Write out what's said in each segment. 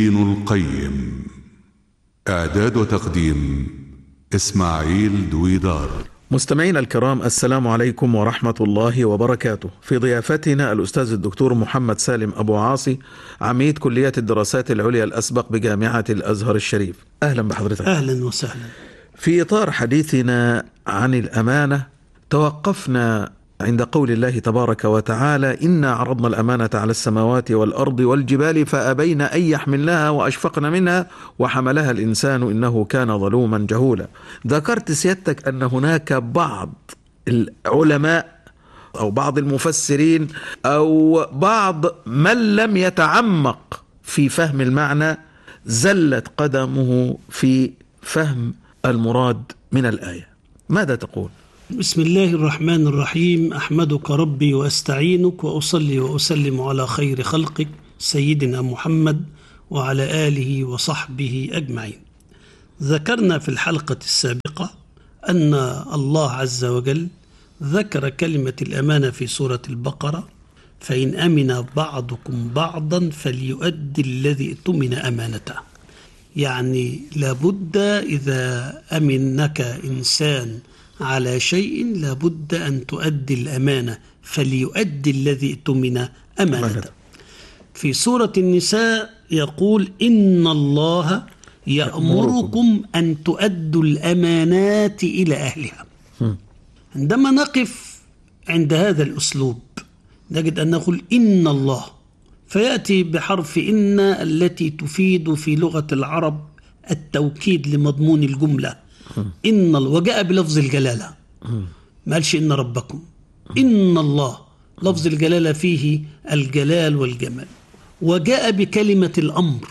ابن القيم. إعداد وتقديم إسماعيل دويدار. مستمعينا الكرام، السلام عليكم ورحمة الله وبركاته. في ضيافتنا الأستاذ الدكتور محمد سالم أبو عاصي، عميد كلية الدراسات العليا الأسبق بجامعة الأزهر الشريف. أهلا بحضرتك. أهلا وسهلا. في إطار حديثنا عن الأمانة توقفنا عند قول الله تبارك وتعالى: إنا عرضنا الأمانة على السماوات والأرض والجبال فأبين أن يحملنها وأشفقن منها وحملها الإنسان إنه كان ظلوما جهولا. ذكرت سيادتك أن هناك بعض العلماء أو بعض المفسرين أو بعض من لم يتعمق في فهم المعنى زلت قدمه في فهم المراد من الآية. ماذا تقول؟ بسم الله الرحمن الرحيم. أحمدك ربي وأستعينك وأصلي وأسلم على خير خلقك سيدنا محمد وعلى آله وصحبه أجمعين. ذكرنا في الحلقة السابقة أن الله عز وجل ذكر كلمة الأمانة في سورة البقرة: فإن أمن بعضكم بعضا فليؤدي الذي اؤتمن أمانته. يعني لابد إذا أمنك إنسان على شيء لابد أن تؤدي الأمانة، فليؤدي الذي اؤتمن أمانته. في سورة النساء يقول: إن الله يأمركم أن تؤدوا الأمانات إلى أهلها. عندما نقف عند هذا الأسلوب نجد أن نقول إن الله، فيأتي بحرف إن التي تفيد في لغة العرب التوكيد لمضمون الجملة. إن الله، وجاء بلفظ الجلالة، ما قالش إن ربكم. إن الله لفظ الجلالة فيه الجلال والجمال، وجاء بكلمة الأمر: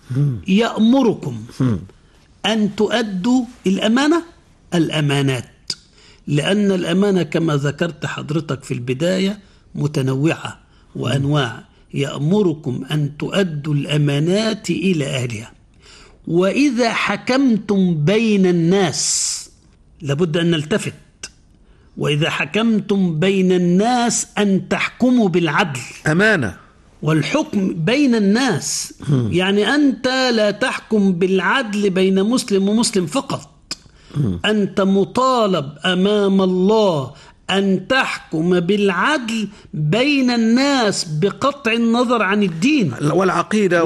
يأمركم أن تؤدوا الأمانات، لأن الأمانة كما ذكرت حضرتك في البداية متنوعة وأنواع. يأمركم أن تؤدوا الأمانات إلى أهلها، وإذا حكمتم بين الناس، لابد أن نلتفت، وإذا حكمتم بين الناس أن تحكموا بالعدل. أمانة والحكم بين الناس يعني أنت لا تحكم بالعدل بين مسلم ومسلم فقط، أنت مطالب أمام الله أن تحكم بالعدل بين الناس بقطع النظر عن الدين والعقيدة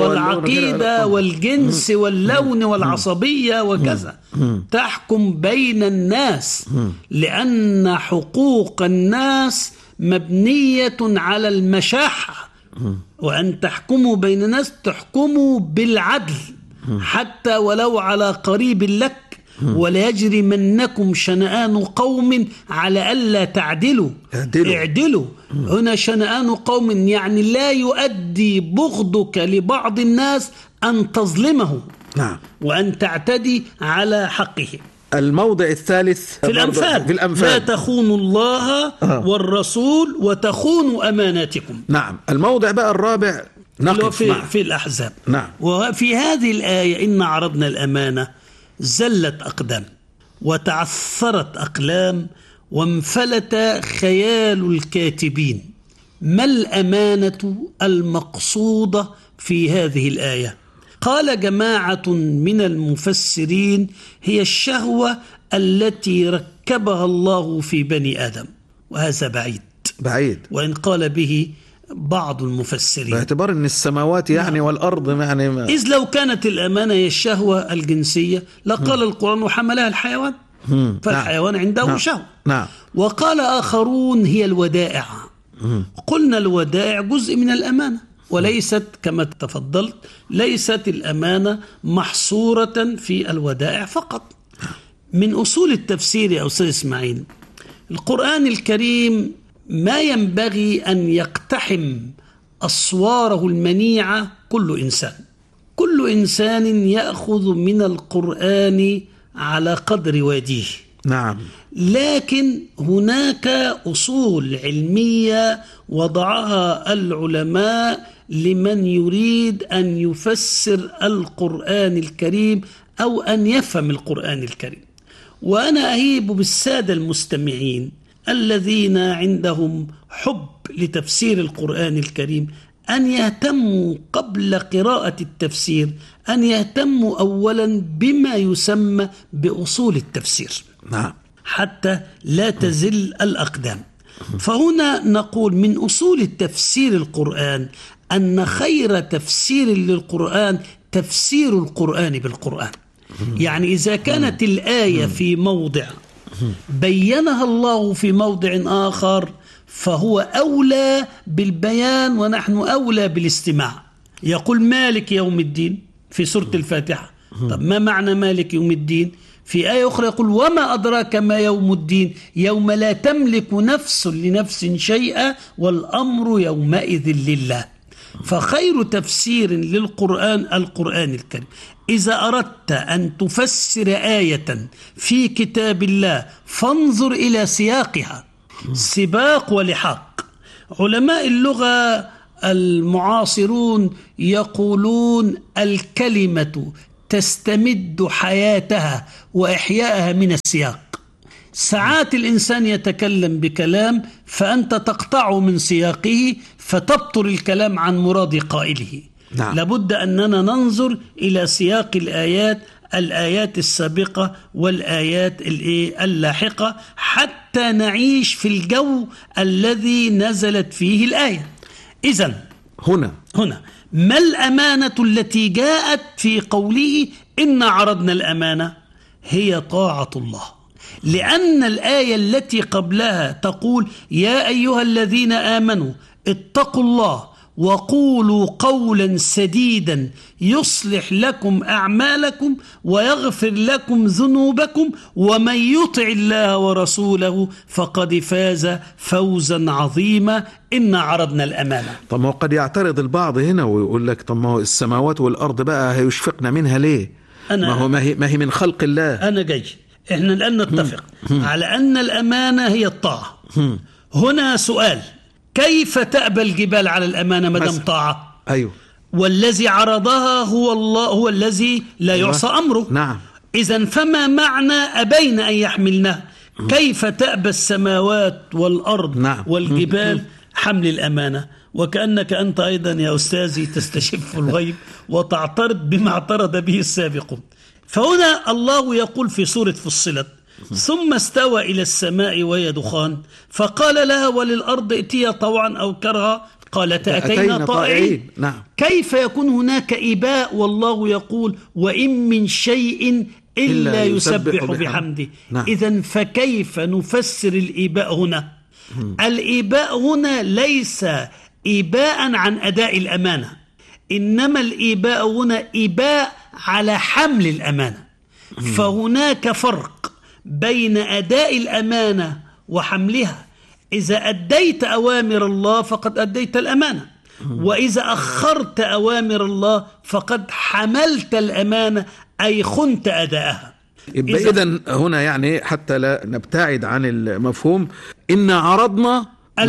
والجنس واللون والعصبية وكذا. تحكم بين الناس لأن حقوق الناس مبنية على المشاحة، وأن تحكموا بين الناس تحكموا بالعدل حتى ولو على قريب لك. ولا يجرمنكم شنآن قوم على ألا تعدلوا اعدلوا. هنا شنآن قوم يعني لا يؤدي بغضك لبعض الناس أن تظلمه، نعم، وأن تعتدي على حقه. الموضع الثالث في الأنفال: لا تخونوا الله والرسول وتخونوا أماناتكم. نعم. الموضع بقى الرابع نقف في الأحزاب. نعم. وفي هذه الآية: إن عرضنا الأمانة، زلت أقدام وتعثرت أقلام وانفلت خيال الكاتبين. ما الأمانة المقصودة في هذه الآية؟ قال جماعة من المفسرين: هي الشهوة التي ركبها الله في بني آدم. وهذا بعيد وإن قال به بعض المفسرين باعتبار أن السماوات يعني والأرض يعني إذ لو كانت الأمانة هي الشهوة الجنسية لقال القرآن: وحملها الحيوان. فالحيوان عنده شهوة. نعم. وقال آخرون: هي الودائع. قلنا الودائع جزء من الأمانة، وليست كما تفضلت، ليست الأمانة محصورة في الودائع فقط. من أصول التفسير يا أستاذ إسماعيل، القرآن الكريم ما ينبغي أن يقتحم أسواره المنيعة كل إنسان يأخذ من القرآن على قدر واديه. نعم. لكن هناك أصول علمية وضعها العلماء لمن يريد أن يفسر القرآن الكريم أو أن يفهم القرآن الكريم. وأنا أهيب بالسادة المستمعين الذين عندهم حب لتفسير القرآن الكريم أن يهتموا قبل قراءة التفسير، أن يهتموا أولا بما يسمى بأصول التفسير. نعم. حتى لا تزل الأقدام. فهنا نقول من أصول التفسير القرآن أن خير تفسير للقرآن تفسير القرآن بالقرآن. يعني إذا كانت الآية في موضع بينها الله في موضع آخر فهو أولى بالبيان ونحن أولى بالاستماع. يقول مالك يوم الدين في سورة الفاتحة. طب ما معنى مالك يوم الدين؟ في آية أخرى يقول وما أدراك ما يوم الدين يوم لا تملك نفس لنفس شيئا والأمر يومئذ لله. فخير تفسير للقرآن القرآن الكريم. إذا أردت أن تفسر آية في كتاب الله فانظر إلى سياقها، سباق ولحاق. علماء اللغة المعاصرون يقولون الكلمة تستمد حياتها وإحياءها من السياق. ساعات الإنسان يتكلم بكلام فأنت تقطعه من سياقه فتبطل الكلام عن مراد قائله. نعم. لابد أننا ننظر إلى سياق الآيات السابقة والآيات اللاحقة حتى نعيش في الجو الذي نزلت فيه الآية. إذن هنا ما الأمانة التي جاءت في قوله إن عرضنا الأمانة؟ هي طاعة الله، لأن الآية التي قبلها تقول يا أيها الذين آمنوا اتقوا الله وقولوا قولا سديدا يصلح لكم أعمالكم ويغفر لكم ذنوبكم ومن يطع الله ورسوله فقد فاز فوزا عظيما إن عرضنا الأمانة. طب ما قد يعترض البعض هنا ويقول لك طب ما هو السماوات والأرض بقى هيشفقنا منها ليه؟ ما هي من خلق الله. أنا جاي. إحنا الآن نتفق على أن الأمانة هي الطاعة. هنا سؤال: كيف تأبى الجبال على الأمانة مدام طاعة؟ أيوه. والذي عرضها هو الله، هو الذي لا يعصى أمره. نعم. إذن فما معنى أبين أن يحملنها؟ كيف تأبى السماوات والأرض نعم. والجبال حمل الأمانة؟ وكأنك أنت أيضا يا أستاذي تستشف الغيب وتعترض بما اعترض به السابقون. فهنا الله يقول في سورة فصلت ثم استوى إلى السماء وهي دخان فقال لها وللأرض ائتيا طوعا أو كرها قالتا أتينا طائعين. نعم. كيف يكون هناك إباء والله يقول وإن من شيء إلا يسبح بحمده؟ نعم. إذن فكيف نفسر الإباء هنا؟ الإباء هنا ليس إباء عن أداء الأمانة، إنما الإباء هنا إباء على حمل الأمانة. فهناك فرق بين أداء الأمانة وحملها. إذا أديت أوامر الله فقد أديت الأمانة، وإذا أخرت أوامر الله فقد حملت الأمانة أي خنت أداءها. إذن هنا يعني حتى لا نبتعد عن المفهوم إن عرضنا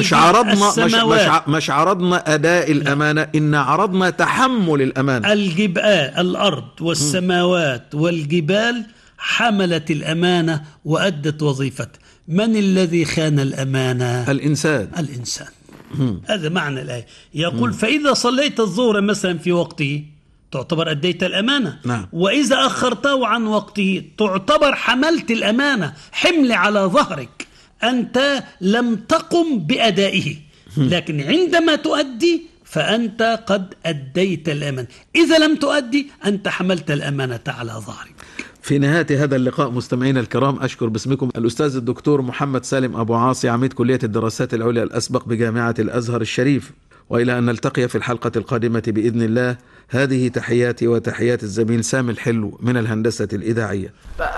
مش عرضنا أداء الأمانة، إن عرضنا تحمل الأمانة. الأرض والسماوات والجبال حملت الأمانة وأدت وظيفتها. من الذي خان الأمانة؟ الإنسان. هذا معنى الآية. يقول فإذا صليت الظهر مثلا في وقته تعتبر أديت الأمانة. نعم. وإذا أخرته عن وقته تعتبر حملت الأمانة، حمل على ظهرك، أنت لم تقم بأدائه، لكن عندما تؤدي فأنت قد أديت الأمانة. إذا لم تؤدي أنت حملت الأمانة على ظهرك. في نهاية هذا اللقاء مستمعينا الكرام أشكر باسمكم الأستاذ الدكتور محمد سالم أبو عاصي عميد كلية الدراسات العليا الأسبق بجامعة الأزهر الشريف، وإلى أن نلتقي في الحلقة القادمة بإذن الله. هذه تحياتي وتحيات الزميل سامي الحلو من الهندسة الإذاعية.